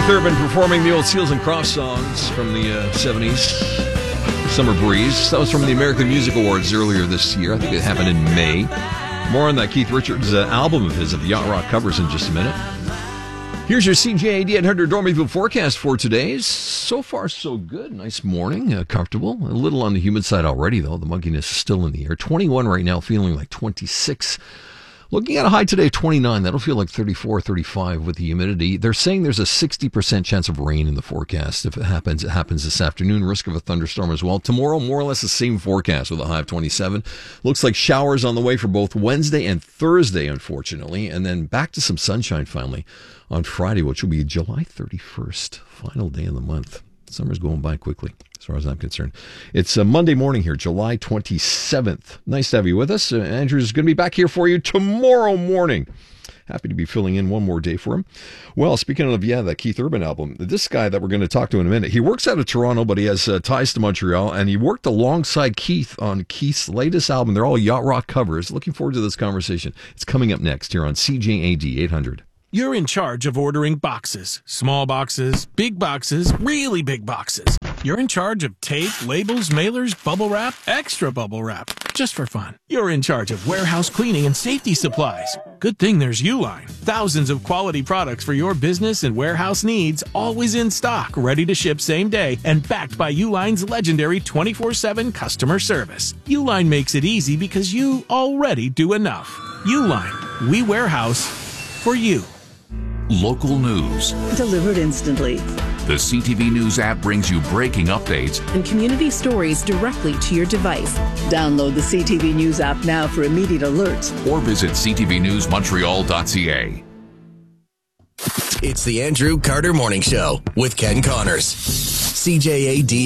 Keith Urban performing the old Seals and Crofts songs from the 70s. Summer Breeze. That was from the American Music Awards earlier this year. I think it happened in May. More on that Keith Richards album of his, of Yacht Rock covers, in just a minute. Here's your CJAD 800 Dormyville forecast for today. So far, so good. Nice morning. Comfortable. A little on the humid side already, though. The mugginess is still in the air. 21 right now, feeling like 26. Looking at a high today of 29, that'll feel like 34, 35 with the humidity. They're saying there's a 60% chance of rain in the forecast. If it happens this afternoon. Risk of a thunderstorm as well. Tomorrow, more or less the same forecast with a high of 27. Looks like showers on the way for both Wednesday and Thursday, unfortunately. And then back to some sunshine finally on Friday, which will be July 31st, final day of the month. Summer's going by quickly, as far as I'm concerned. It's a Monday morning here, July 27th. Nice to have you with us. Andrew's going to be back here for you tomorrow morning. Happy to be filling in one more day for him. Well, speaking of, that Keith Urban album, this guy that we're going to talk to in a minute, he works out of Toronto, but he has ties to Montreal, and he worked alongside Keith on Keith's latest album. They're all yacht rock covers. Looking forward to this conversation. It's coming up next here on CJAD 800. You're in charge of ordering boxes. Small boxes, big boxes, really big boxes. You're in charge of tape, labels, mailers, bubble wrap, extra bubble wrap, just for fun. You're in charge of warehouse cleaning and safety supplies. Good thing there's Uline. Thousands of quality products for your business and warehouse needs, always in stock, ready to ship same day, and backed by Uline's legendary 24/7 customer service. Uline makes it easy because you already do enough. Uline, we warehouse for you. Local news delivered instantly. The CTV News app brings you breaking updates and community stories directly to your device. Download the CTV News app now for immediate alerts. Or visit ctvnewsmontreal.ca. It's the Andrew Carter Morning Show with Ken Connors. CJAD